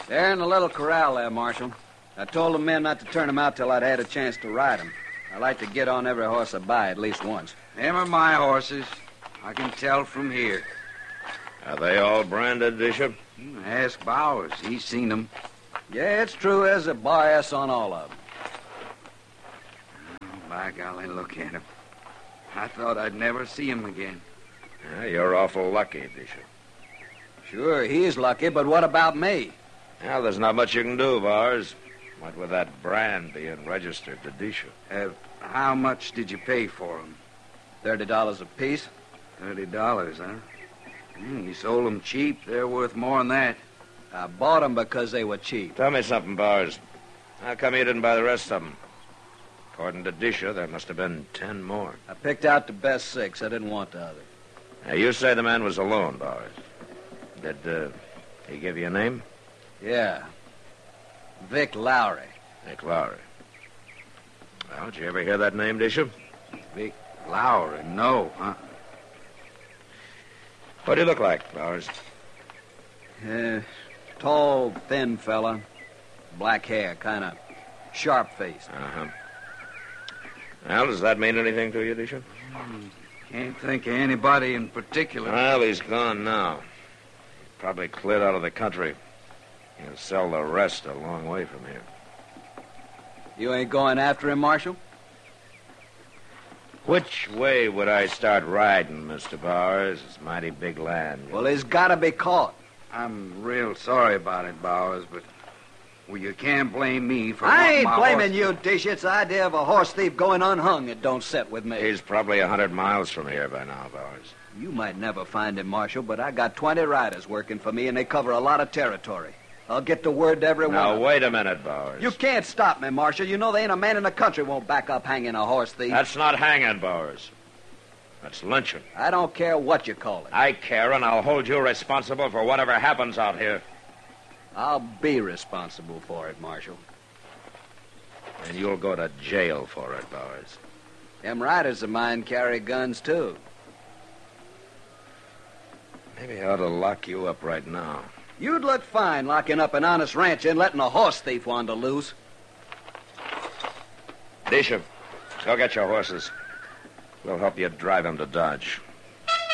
They're in the little corral there, Marshal. I told the men not to turn them out till I'd had a chance to ride them. I like to get on every horse I buy at least once. Them are my horses. I can tell from here. Are they all branded, Bishop? Ask Bowers. He's seen them. Yeah, it's true. There's a bar S on all of them. Oh, by golly, look at him. I thought I'd never see him again. Yeah, you're awful lucky, Bishop. Sure, he's lucky, but what about me? Well, there's not much you can do, Bowers. What with that brand being registered to Disha. How much did you pay for them? $30 apiece. $30, huh? You sold them cheap. They're worth more than that. I bought them because they were cheap. Tell me something, Bowers. How come you didn't buy the rest of them? According to Disha, there must have been 10 more. I picked out the best 6. I didn't want the other. Now, you say the man was alone, Bowers. Did he give you a name? Yeah. Vic Lowry. Vic Lowry. Well, did you ever hear that name, Disha? Vic Lowry? No, huh? What do you look like, Bowers? Tall, thin fella. Black hair, kind of sharp-faced. Uh-huh. Well, does that mean anything to you, Disha? Can't think of anybody in particular. Well, he's gone now. Probably cleared out of the country. He'll sell the rest a long way from here. You ain't going after him, Marshal? Which way would I start riding, Mr. Bowers? It's mighty big land. Well, he's got to be caught. I'm real sorry about it, Bowers, but you can't blame me for I wanting ain't my blaming horse. you, Dish. It's the idea of a horse thief going unhung that don't set with me. He's probably 100 miles from here by now, Bowers. You might never find him, Marshal, but I got 20 riders working for me, and they cover a lot of territory. I'll get the word to everyone. Now, wait a minute, Bowers. You can't stop me, Marshal. You know there ain't a man in the country won't back up hanging a horse thief. That's not hanging, Bowers. That's lynching. I don't care what you call it. I care, and I'll hold you responsible for whatever happens out here. I'll be responsible for it, Marshal. And you'll go to jail for it, Bowers. Them riders of mine carry guns, too. Maybe I ought to lock you up right now. You'd look fine locking up an honest rancher and letting a horse thief wander loose. Bishop, go get your horses. We'll help you drive him to Dodge.